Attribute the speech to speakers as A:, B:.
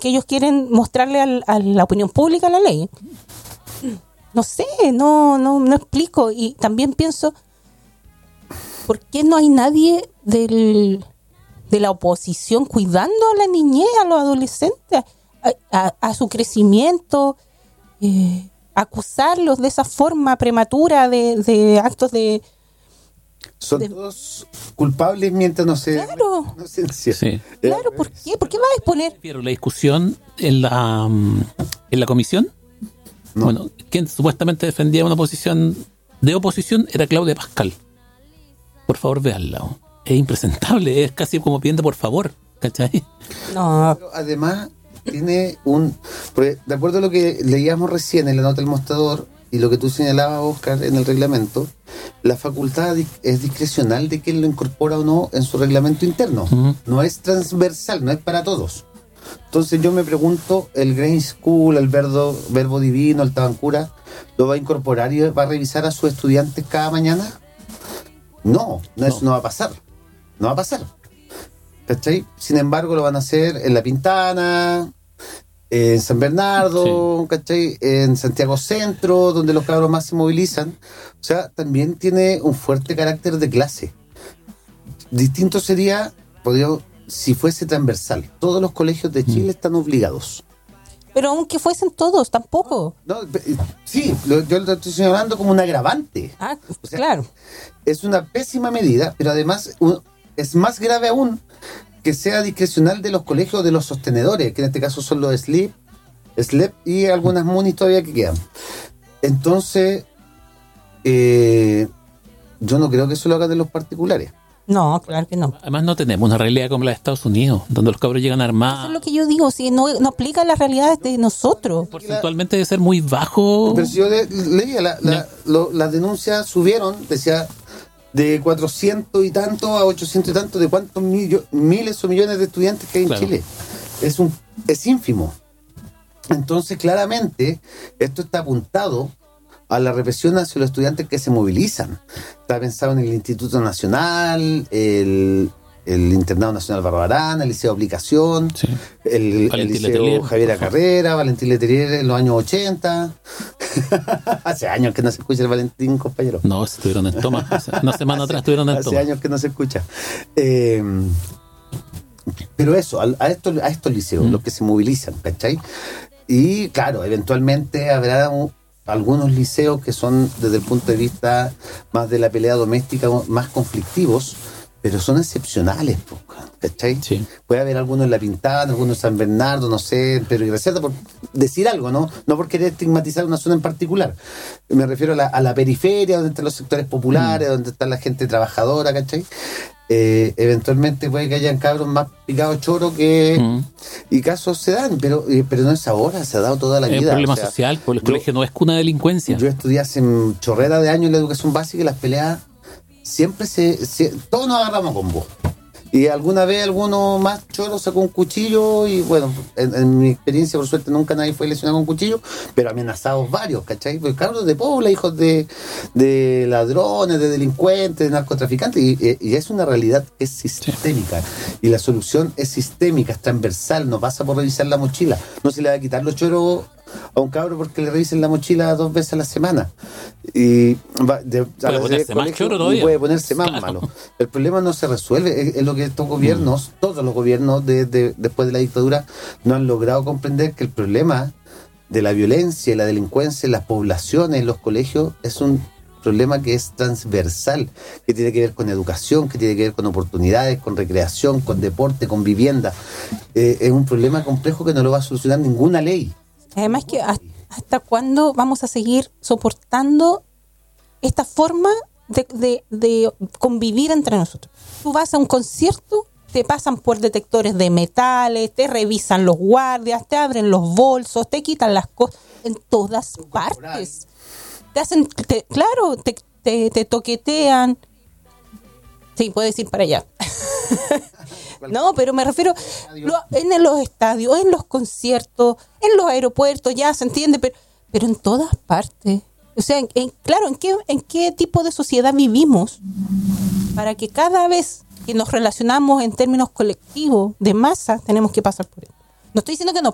A: que ellos quieren mostrarle a la opinión pública la ley. No sé, no explico. Y también pienso, ¿por qué no hay nadie de la oposición cuidando a la niñez, a los adolescentes, a su crecimiento, acusarlos de esa forma prematura de actos de...
B: Son todos culpables mientras no se...
A: Claro.
B: No se encierran.
C: Sí.
A: Claro, ¿por qué? ¿Por qué va a exponer?
C: Pero la discusión en la comisión,
B: No.
C: bueno, quien supuestamente defendía una posición de oposición era Claudia Pascal. Por favor, véanla. Es impresentable, es casi como pidiendo por favor, ¿cachai?
A: No,
B: Pero además tiene porque de acuerdo a lo que leíamos recién en la nota del mostrador y lo que tú señalabas, Oscar, en el reglamento, la facultad es discrecional de quién lo incorpora o no en su reglamento interno.
C: Uh-huh.
B: No es transversal, no es para todos. Entonces yo me pregunto, ¿el Grade School, el Verbo Divino, el Tabancura, lo va a incorporar y va a revisar a sus estudiantes cada mañana? No, eso no va a pasar. No va a pasar. ¿Cachai? Sin embargo, lo van a hacer en La Pintana, en San Bernardo, sí. ¿Cachai? En Santiago Centro, donde los cabros más se movilizan. O sea, también tiene un fuerte carácter de clase. Distinto sería, si fuese transversal. Todos los colegios de Chile están obligados.
A: pero aunque fuesen todos, tampoco.
B: No, sí, yo lo estoy señalando como un agravante.
A: Ah,
B: O sea,
A: claro.
B: Es una pésima medida, pero además es más grave aún que sea discrecional de los colegios de los sostenedores, que en este caso son los SLEP y algunas MUNIs todavía que quedan. Entonces, yo no creo que eso lo hagan de los particulares.
A: No, claro que no.
C: Además no tenemos una realidad como la de Estados Unidos, donde los cabros llegan
A: Eso
C: armados.
A: es lo que yo digo, si no aplica las realidades de nosotros.
C: Porcentualmente debe ser muy bajo.
B: Pero si yo leía, las denuncias subieron, decía, de 400 y tanto a 800 y tanto, de cuántos miles o millones de estudiantes que hay en
C: Claro.
B: Chile. Es ínfimo. Entonces, claramente, esto está apuntado a la represión hacia los estudiantes que se movilizan. Está pensado en el Instituto Nacional, el Internado Nacional Barbarana, el Liceo de Aplicación,
C: Sí.
B: el
C: Valentín
B: Liceo
C: Letelier,
B: Javiera Carrera, Valentín Letelier en los años 80. Hace años que no se escucha el Valentín, compañero.
C: No, estuvieron en toma. Una semana atrás estuvieron en
B: Hace
C: toma.
B: años que no se escucha. Pero eso, a estos liceos, los que se movilizan, ¿cachai? Y claro, eventualmente habrá algunos liceos que son, desde el punto de vista más de la pelea doméstica, más conflictivos, pero son excepcionales, ¿cachai?
C: Sí.
B: Puede haber algunos en La Pintana, algunos en San Bernardo, no sé, pero y Reserva, por decir algo, ¿no? No por querer estigmatizar una zona en particular. Me refiero a la periferia, donde están los sectores populares, donde está la gente trabajadora, ¿cachai? Eventualmente puede que hayan cabros más picados choro que y casos se dan, pero no es ahora, se ha dado toda la vida.
C: Es un problema
B: o sea,
C: social, porque el colegio no es cuna de delincuencia.
B: yo estudié hace chorrera de años en la educación básica y las peleas siempre todos nos agarramos a combo. Y alguna vez alguno más choro sacó un cuchillo y bueno, en mi experiencia por suerte nunca nadie fue lesionado con cuchillo, pero amenazados varios, ¿cachai? Porque cabros de Pobla, hijos de ladrones, de delincuentes, de narcotraficantes, y es una realidad que es sistémica. Y la solución es sistémica, es transversal, no pasa por revisar la mochila. No se le va a quitar los choros a un cabro porque le revisen la mochila 2 veces a la semana. Y
C: puede ponerse más choro todavía.
B: Puede ponerse más
C: Claro.
B: malo. El problema no se resuelve, es lo que estos gobiernos, todos los gobiernos después de la dictadura, no han logrado comprender que el problema de la violencia y la delincuencia en las poblaciones, en los colegios, es un problema que es transversal, que tiene que ver con educación, que tiene que ver con oportunidades, con recreación, con deporte, con vivienda. Es un problema complejo que no lo va a solucionar ninguna ley.
A: Además que hasta cuándo vamos a seguir soportando esta forma de convivir entre nosotros. Tú vas a un concierto, te pasan por detectores de metales, te revisan los guardias, te abren los bolsos, te quitan las cosas en todas partes. Te hacen, te toquetean. Sí, puedes ir para allá. No, pero me refiero en los estadios, en los conciertos, en los aeropuertos, ya se entiende, pero en todas partes. O sea, ¿en qué tipo de sociedad vivimos para que cada vez que nos relacionamos en términos colectivos, de masa, tenemos que pasar por esto? No estoy diciendo que no